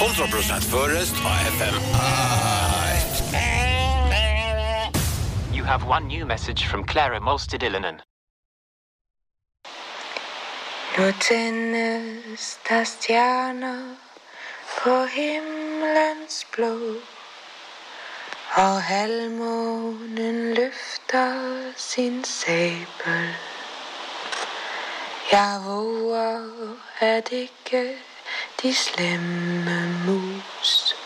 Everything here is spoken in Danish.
100% Forest og FM. You have one new message from Clara Molstad-Illanen. Nu tændes der stjerner på himlens blå, og halvmånen løfter sin sabel. Jeg våger at ikke de slemme mus